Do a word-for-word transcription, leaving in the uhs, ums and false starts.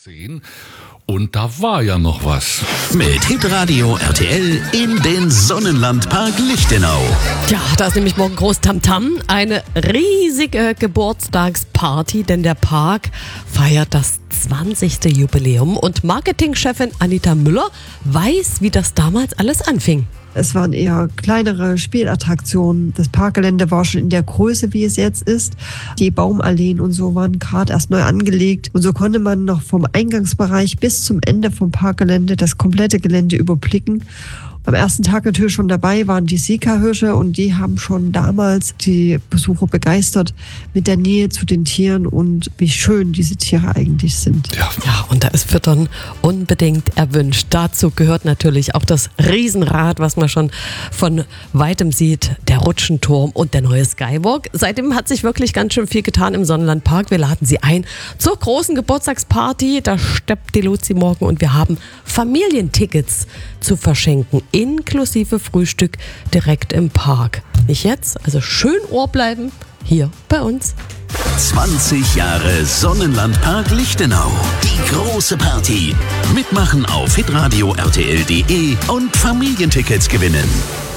zehn. Und da war ja noch was. Mit Hitradio R T L in den Sonnenlandpark Lichtenau. Ja, da ist nämlich morgen groß Tamtam. Eine riesige Geburtstagsparty, denn der Park feiert das zwanzigste Jubiläum. Und Marketingchefin Anita Müller weiß, wie das damals alles anfing. Es waren eher kleinere Spielattraktionen. Das Parkgelände war schon in der Größe, wie es jetzt ist. Die Baumalleen und so waren gerade erst neu angelegt. Und so konnte man noch vom Eingangsbereich bis zum Ende vom Parkgelände das komplette Gelände überblicken. Am ersten Tag natürlich schon dabei waren die Sika-Hirsche und die haben schon damals die Besucher begeistert mit der Nähe zu den Tieren und wie schön diese Tiere eigentlich sind. Ja, ja, und da ist Füttern unbedingt erwünscht. Dazu gehört natürlich auch das Riesenrad, was man schon von weitem sieht, der Rutschenturm und der neue Skywalk. Seitdem hat sich wirklich ganz schön viel getan im Sonnenlandpark. Wir laden Sie ein zur großen Geburtstagsparty. Da steppt die Luzi morgen und wir haben Familientickets zu verschenken, inklusive Frühstück direkt im Park. Nicht jetzt, also schön Ohr bleiben, hier bei uns. zwanzig Jahre Sonnenlandpark Lichtenau. Die große Party. Mitmachen auf hitradio R T L punkt de und Familientickets gewinnen.